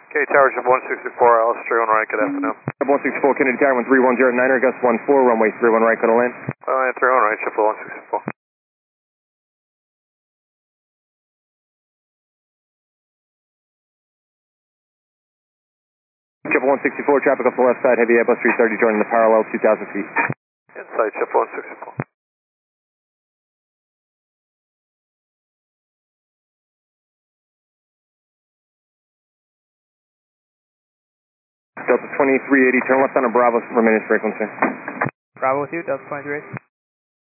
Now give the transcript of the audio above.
Okay, Tower Ship 164, Alice, 31 right, good afternoon. 164, Kennedy Tower, 13109, Gus 14, runway 31 right, go to land. 31 right, Ship 164. Ship 164, traffic off the left side, heavy Airbus 330 joining the parallel, 2,000 feet. Inside Ship 164. Delta 2380, turn left on a Bravo, remaining frequency. Bravo with you, Delta 23.